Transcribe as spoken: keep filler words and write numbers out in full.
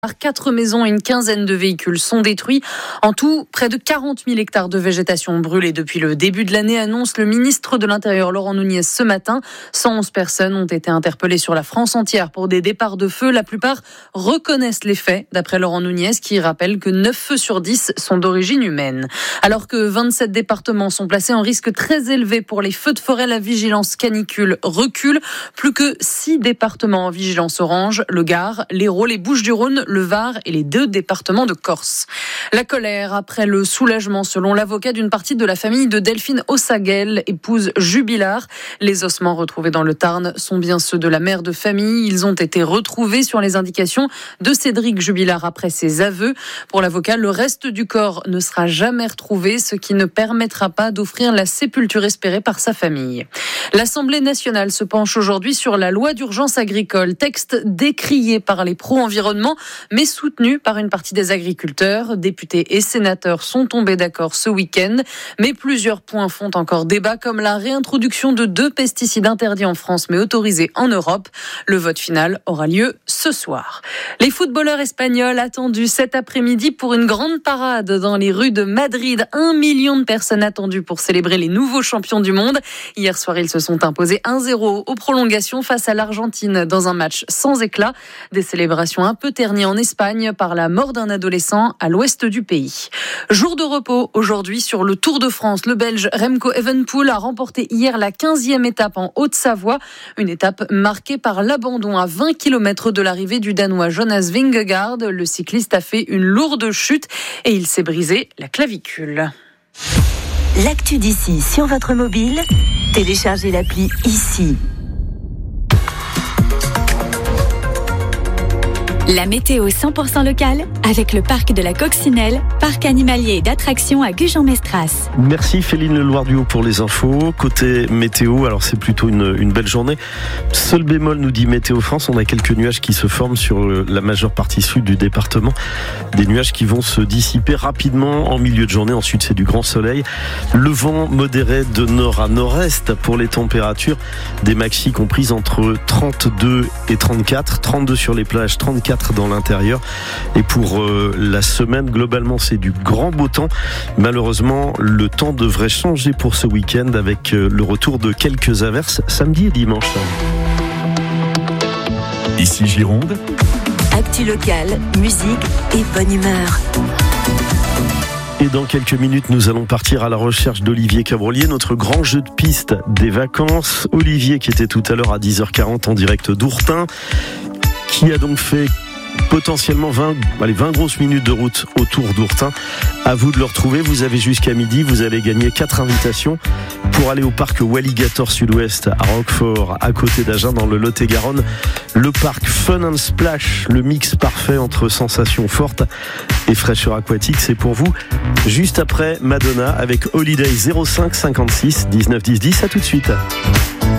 Quatre maisons et une quinzaine de véhicules sont détruits. En tout, près de quarante mille hectares de végétation brûlés depuis le début de l'année, annonce le ministre de l'Intérieur Laurent Nunez ce matin. cent onze personnes ont été interpellées sur la France entière pour des départs de feu. La plupart reconnaissent les faits, d'après Laurent Nunez, qui rappelle que neuf feux sur dix sont d'origine humaine. Alors que vingt-sept départements sont placés en risque très élevé pour les feux de forêt, la vigilance canicule recule. Plus que six départements en vigilance orange, le Gard, l'Hérault, les Bouches-du-Rhône, le Var et les deux départements de Corse. La colère après le soulagement, selon l'avocat d'une partie de la famille de Delphine Ossaguel, épouse Jubilard. Les ossements retrouvés dans le Tarn sont bien ceux de la mère de famille. Ils ont été retrouvés sur les indications de Cédric Jubilard après ses aveux. Pour l'avocat, le reste du corps ne sera jamais retrouvé, ce qui ne permettra pas d'offrir la sépulture espérée par sa famille. L'Assemblée nationale se penche aujourd'hui sur la loi d'urgence agricole, texte décrié par les pro-environnement, mais soutenu par une partie des agriculteurs. Députés et sénateurs sont tombés d'accord ce week-end, mais plusieurs points font encore débat, comme la réintroduction de deux pesticides interdits en France mais autorisés en Europe. Le vote final aura lieu ce soir. Les footballeurs espagnols attendus cet après-midi pour une grande parade dans les rues de Madrid. Un million de personnes attendues pour célébrer les nouveaux champions du monde. Hier soir, ils se sont imposés un zéro aux prolongations face à l'Argentine dans un match sans éclat. Des célébrations un peu ternies en Espagne par la mort d'un adolescent à l'ouest du pays. Jour de repos aujourd'hui sur le Tour de France. Le Belge Remco Evenepoel a remporté hier la quinzième étape en Haute-Savoie. Une étape marquée par l'abandon à vingt kilomètres de l'arrivée du Danois Jonas Vingegaard. Le cycliste a fait une lourde chute et il s'est brisé la clavicule. L'actu d'ici sur votre mobile, téléchargez l'appli ici. La météo cent pour cent locale avec le parc de la Coccinelle, parc animalier et d'attractions à Gujan-Mestras. Merci Féline Leloir-Duhaut pour les infos. Côté météo, alors c'est plutôt une, une belle journée. Seul bémol, nous dit Météo France, on a quelques nuages qui se forment sur la majeure partie sud du département. Des nuages qui vont se dissiper rapidement en milieu de journée. Ensuite, c'est du grand soleil. Le vent modéré de nord à nord-est pour les températures. Des maxis comprises entre trente-deux et trente-quatre. trente-deux sur les plages, trente-quatre dans l'intérieur. Et pour euh, la semaine, globalement, c'est du grand beau temps. Malheureusement, le temps devrait changer pour ce week-end avec euh, le retour de quelques averses samedi et dimanche. Ici Gironde. Actu locale, musique et bonne humeur. Et dans quelques minutes, nous allons partir à la recherche d'Olivier Cabrolier, notre grand jeu de piste des vacances. Olivier qui était tout à l'heure à dix heures quarante en direct d'Ourtin, qui a donc fait potentiellement vingt, allez, vingt grosses minutes de route autour d'Ourtin. À vous de le retrouver. Vous avez jusqu'à midi. Vous allez gagner quatre invitations pour aller au parc Walligator Sud-Ouest à Roquefort, à côté d'Agen, dans le Lot-et-Garonne. Le parc Fun and Splash, le mix parfait entre sensations fortes et fraîcheur aquatique, c'est pour vous. Juste après Madonna avec Holiday zéro cinq cinquante-six dix-neuf dix dix. À tout de suite.